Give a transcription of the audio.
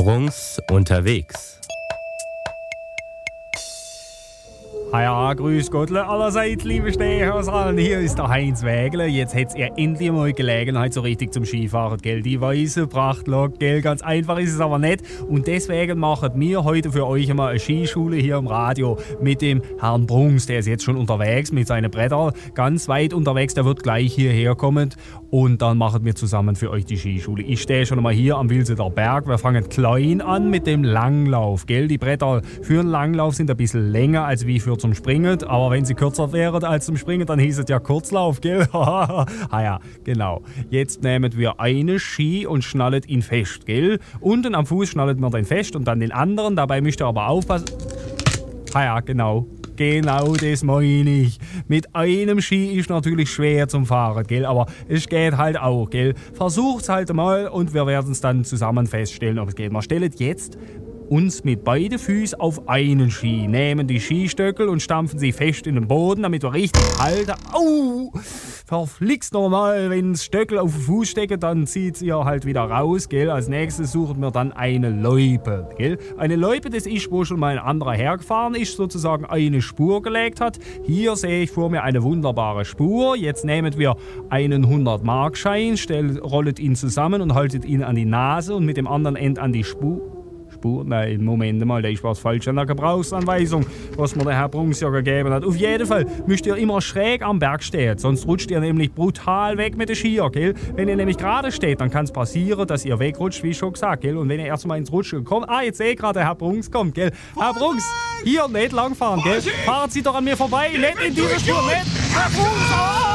Brunks unterwegs. Ja, grüß Gottle allerseits, liebe Stehhörser. Hier ist der Heinz Wägele. Jetzt hättet ihr endlich mal Gelegenheit so richtig zum Skifahren, gell? Die weiße Prachtlok, gell? Ganz einfach ist es aber nicht. Und deswegen machen wir heute für euch einmal eine Skischule hier im Radio mit dem Herrn Brunks. Der ist jetzt schon unterwegs mit seinen Brettern. Ganz weit unterwegs, der wird gleich hierher kommen. Und dann machen wir zusammen für euch die Skischule. Ich stehe schon einmal hier am Wilseter Berg. Wir fangen klein an mit dem Langlauf, gell? Die Bretter für den Langlauf sind ein bisschen länger als wie für zum Springen, aber wenn sie kürzer wären als zum Springen, dann hieß es ja Kurzlauf, gell? Ja, genau. Jetzt nehmen wir einen Ski und schnallen ihn fest, gell? Unten am Fuß schnallen wir den fest und dann den anderen. Dabei müsst ihr aber aufpassen. Ja, genau. Genau das meine ich. Mit einem Ski ist natürlich schwer zum Fahren, gell? Aber es geht halt auch, gell? Versucht's halt mal und wir werden es dann zusammen feststellen, ob es geht. Wir stellen jetzt uns mit beiden Füßen auf einen Ski, nehmen die Skistöckel und stampfen sie fest in den Boden, damit wir richtig halten. Au! Verflixt nochmal, wenn das Stöckel auf den Fuß steckt, dann zieht ihr halt wieder raus, gell? Als nächstes suchen wir dann eine Loipe, gell? Eine Loipe, das ist, wo schon mal ein anderer hergefahren ist, sozusagen eine Spur gelegt hat. Hier sehe ich vor mir eine wunderbare Spur. Jetzt nehmen wir einen 100-Mark-Schein, rollet ihn zusammen und haltet ihn an die Nase und mit dem anderen End an die Spur. Nein, Moment mal, da ist was falsch an der Gebrauchsanweisung, was mir der Herr Brunks ja gegeben hat. Auf jeden Fall müsst ihr immer schräg am Berg stehen, sonst rutscht ihr nämlich brutal weg mit den Skier, gell? Wenn ihr nämlich gerade steht, dann kann es passieren, dass ihr wegrutscht, wie schon gesagt, gell? Und wenn ihr erstmal ins Rutschen kommt, jetzt sehe ich gerade, der Herr Brunks kommt, gell? Herr Brunks, hier nicht langfahren, gell? Fahren Sie doch an mir vorbei, nicht in diese Spur, nicht! Herr Brunks,